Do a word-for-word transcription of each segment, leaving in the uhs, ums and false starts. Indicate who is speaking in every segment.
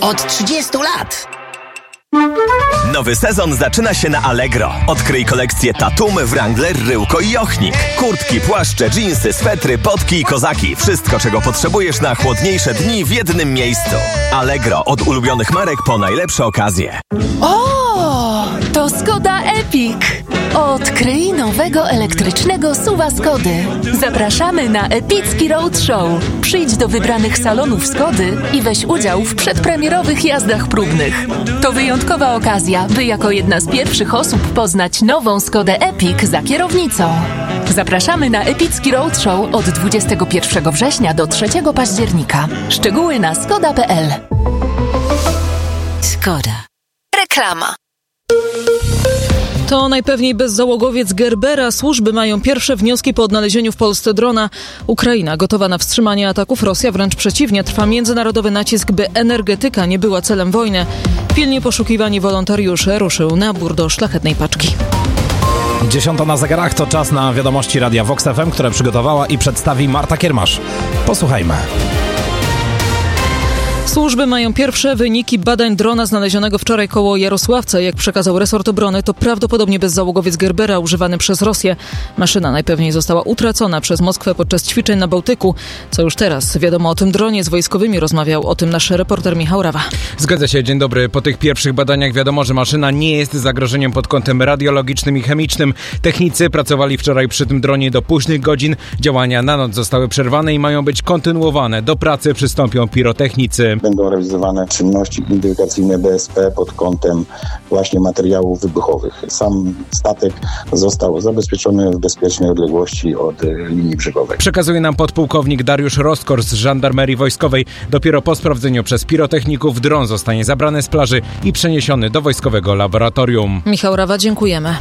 Speaker 1: Od trzydziestu lat.
Speaker 2: Nowy sezon zaczyna się na Allegro. Odkryj kolekcję Tatum, Wrangler, Ryłko i Jochnik. Kurtki, płaszcze, dżinsy, swetry, potki i kozaki. Wszystko, czego potrzebujesz na chłodniejsze dni w jednym miejscu. Allegro. Od ulubionych marek po najlepsze okazje.
Speaker 3: O, to Skoda Epic. Odkryj nowego elektrycznego suwa Skody. Zapraszamy na epicki roadshow. Przyjdź do wybranych salonów Skody i weź udział w przedpremierowych jazdach próbnych. To wyjątkowa okazja, by jako jedna z pierwszych osób poznać nową Skodę Epic za kierownicą. Zapraszamy na epicki roadshow od dwudziestego pierwszego września do trzeciego października. Szczegóły na skoda kropka p l.
Speaker 1: Skoda.
Speaker 3: Reklama.
Speaker 4: To najpewniej bezzałogowiec Gerbera. Służby mają pierwsze wnioski po odnalezieniu w Polsce drona. Ukraina gotowa na wstrzymanie ataków. Rosja wręcz przeciwnie. Trwa międzynarodowy nacisk, by energetyka nie była celem wojny. Pilnie poszukiwani wolontariusze ruszył nabór do szlachetnej paczki.
Speaker 5: Dziesiąta na zegarach to czas na wiadomości Radia Vox F M, które przygotowała i przedstawi Marta Kiermasz. Posłuchajmy.
Speaker 4: Służby mają pierwsze wyniki badań drona znalezionego wczoraj koło Jarosławca. Jak przekazał resort obrony, to prawdopodobnie bezzałogowiec Gerbera używany przez Rosję. Maszyna najpewniej została utracona przez Moskwę podczas ćwiczeń na Bałtyku. Co już teraz wiadomo o tym dronie, z wojskowymi rozmawiał o tym nasz reporter Michał Rawa.
Speaker 6: Zgadza się, dzień dobry. Po tych pierwszych badaniach wiadomo, że maszyna nie jest zagrożeniem pod kątem radiologicznym i chemicznym. Technicy pracowali wczoraj przy tym dronie do późnych godzin. Działania na noc zostały przerwane i mają być kontynuowane. Do pracy przystąpią pirotechnicy.
Speaker 7: Będą realizowane czynności identyfikacyjne B S P pod kątem właśnie materiałów wybuchowych. Sam statek został zabezpieczony w bezpiecznej odległości od linii brzegowej.
Speaker 6: Przekazuje nam podpułkownik Dariusz Roskor z Żandarmerii Wojskowej. Dopiero po sprawdzeniu przez pirotechników dron zostanie zabrany z plaży i przeniesiony do wojskowego laboratorium.
Speaker 4: Michał Rawa, dziękujemy.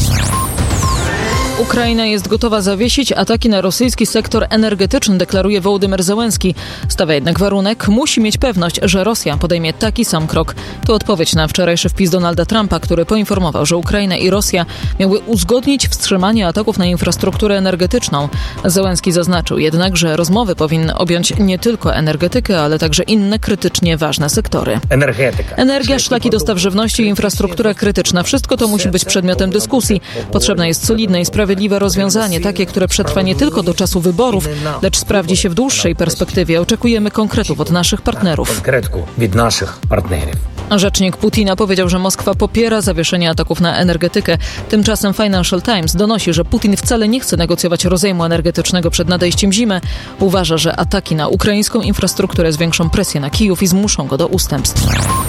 Speaker 4: Ukraina jest gotowa zawiesić ataki na rosyjski sektor energetyczny, deklaruje Wołodymyr Zełenski. Stawia jednak warunek, musi mieć pewność, że Rosja podejmie taki sam krok. To odpowiedź na wczorajszy wpis Donalda Trumpa, który poinformował, że Ukraina i Rosja miały uzgodnić wstrzymanie ataków na infrastrukturę energetyczną. Zełenski zaznaczył jednak, że rozmowy powinny objąć nie tylko energetykę, ale także inne krytycznie ważne sektory.
Speaker 8: Energetyka.
Speaker 4: Energia, szlaki dostaw żywności i infrastruktura krytyczna. Wszystko to musi być przedmiotem dyskusji. Potrzebne jest solidne i sprawiedliwe Sprawiedliwe rozwiązanie, takie, które przetrwa nie tylko do czasu wyborów, lecz sprawdzi się w dłuższej perspektywie. Oczekujemy konkretów od naszych partnerów.
Speaker 8: Konkretku od naszych partnerów.
Speaker 4: Rzecznik Putina powiedział, że Moskwa popiera zawieszenie ataków na energetykę. Tymczasem Financial Times donosi, że Putin wcale nie chce negocjować rozejmu energetycznego przed nadejściem zimy. Uważa, że ataki na ukraińską infrastrukturę zwiększą presję na Kijów i zmuszą go do ustępstw.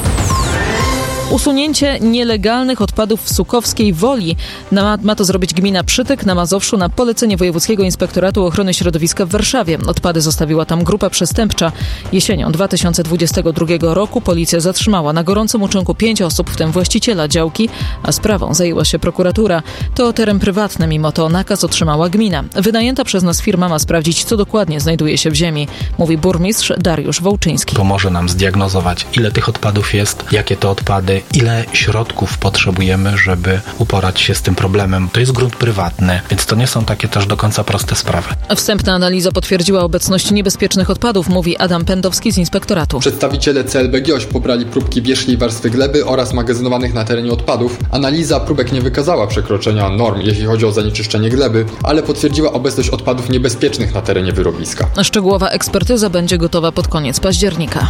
Speaker 4: Usunięcie nielegalnych odpadów w Sukowskiej Woli. Ma, ma to zrobić gmina Przytyk na Mazowszu na polecenie Wojewódzkiego Inspektoratu Ochrony Środowiska w Warszawie. Odpady zostawiła tam grupa przestępcza. Jesienią dwa tysiące dwudziestego drugiego roku policja zatrzymała na gorącym uczynku pięć osób, w tym właściciela działki, a sprawą zajęła się prokuratura. To teren prywatny, mimo to nakaz otrzymała gmina. Wynajęta przez nas firma ma sprawdzić, co dokładnie znajduje się w ziemi, mówi burmistrz Dariusz Wołczyński.
Speaker 9: Pomoże nam zdiagnozować, ile tych odpadów jest, jakie to odpady, ile środków potrzebujemy, żeby uporać się z tym problemem. To jest grunt prywatny, więc to nie są takie też do końca proste sprawy.
Speaker 4: Wstępna analiza potwierdziła obecność niebezpiecznych odpadów, mówi Adam Pędowski z inspektoratu.
Speaker 10: Przedstawiciele C L B G O Ś pobrali próbki wierzchniej warstwy gleby oraz magazynowanych na terenie odpadów. Analiza próbek nie wykazała przekroczenia norm, jeśli chodzi o zanieczyszczenie gleby, ale potwierdziła obecność odpadów niebezpiecznych na terenie wyrobiska.
Speaker 4: Szczegółowa ekspertyza będzie gotowa pod koniec października.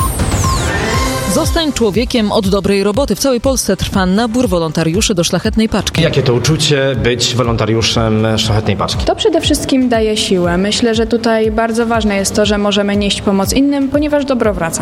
Speaker 4: Zostań człowiekiem od dobrej roboty. W całej Polsce trwa nabór wolontariuszy do Szlachetnej Paczki.
Speaker 5: Jakie to uczucie być wolontariuszem Szlachetnej Paczki?
Speaker 11: To przede wszystkim daje siłę. Myślę, że tutaj bardzo ważne jest to, że możemy nieść pomoc innym, ponieważ dobro wraca.